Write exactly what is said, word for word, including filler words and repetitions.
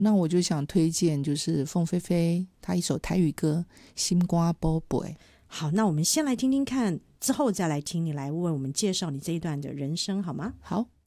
那我就想推荐就是凤飞飞她一首台语歌心肝宝贝。 好，那我们先来听听看，之后再来听你来为我们介绍你这一段的人生好吗？ 好。